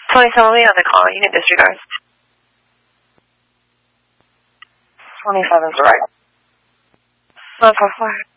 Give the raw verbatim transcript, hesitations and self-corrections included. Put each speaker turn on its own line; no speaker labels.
twenty-seven will be on the call. You can disregard.
twenty-seven's right.
one four four.